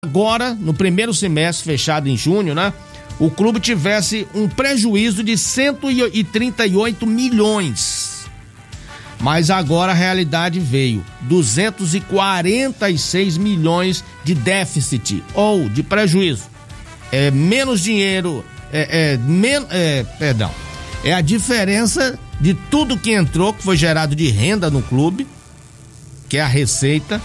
agora, no primeiro semestre, fechado em junho, né? O clube tivesse um prejuízo de 138 milhões. Mas agora a realidade veio, 246 milhões de déficit ou de prejuízo. É menos dinheiro, é a diferença de tudo que entrou, que foi gerado de renda no clube, que é a receita,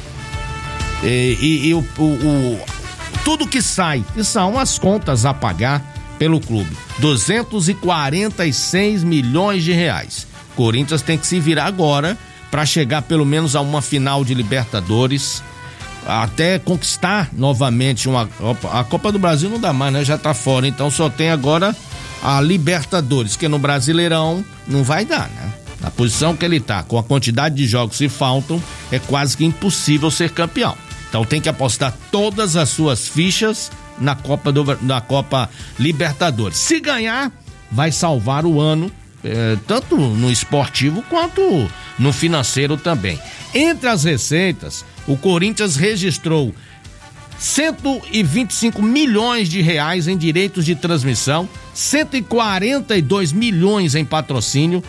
tudo que sai, que são as contas a pagar pelo clube, 246 milhões de reais. Corinthians tem que se virar agora para chegar pelo menos a uma final de Libertadores, até conquistar novamente a Copa do Brasil não dá mais, né? Já tá fora, então só tem agora a Libertadores, que no Brasileirão não vai dar, né? Na posição que ele tá, com a quantidade de jogos que faltam, é quase que impossível ser campeão. Então tem que apostar todas as suas fichas na Copa Libertadores. Se ganhar, vai salvar o ano, tanto no esportivo quanto no financeiro também. Entre as receitas, o Corinthians registrou 125 milhões de reais em direitos de transmissão, 142 milhões em patrocínio,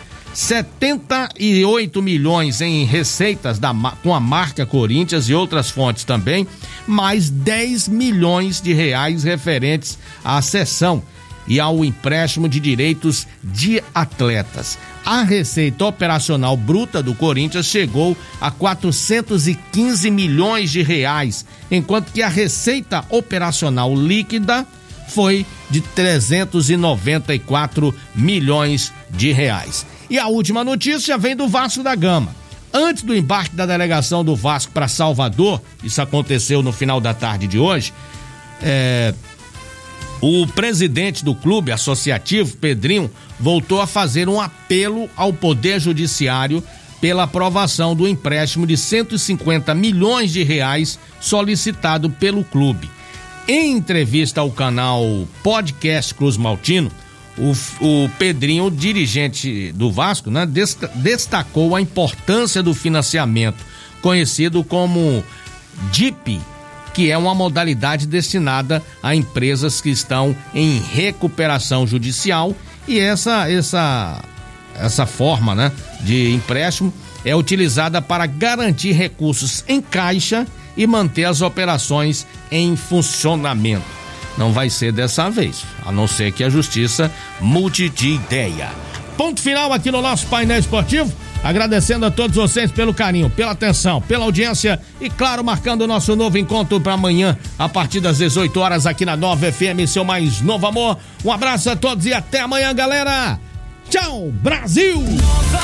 78 milhões em receitas com a marca Corinthians e outras fontes também, mais 10 milhões de reais referentes à cessão e ao empréstimo de direitos de atletas. A receita operacional bruta do Corinthians chegou a 415 milhões de reais, enquanto que a receita operacional líquida foi de 394 milhões de reais. E a última notícia vem do Vasco da Gama. Antes do embarque da delegação do Vasco para Salvador, isso aconteceu no final da tarde de hoje, o presidente do clube associativo, Pedrinho, voltou a fazer um apelo ao Poder Judiciário pela aprovação do empréstimo de 150 milhões de reais solicitado pelo clube. Em entrevista ao canal Podcast Cruz Maltino, o Pedrinho, dirigente do Vasco, né, destacou a importância do financiamento, conhecido como DIP, que é uma modalidade destinada a empresas que estão em recuperação judicial, e essa forma, né, de empréstimo é utilizada para garantir recursos em caixa e manter as operações em funcionamento. Não vai ser dessa vez, a não ser que a justiça mude de ideia. Ponto final aqui no nosso painel esportivo, agradecendo a todos vocês pelo carinho, pela atenção, pela audiência e, claro, marcando o nosso novo encontro para amanhã, a partir das 18 horas aqui na Nova FM, seu mais novo amor. Um abraço a todos e até amanhã, galera. Tchau, Brasil!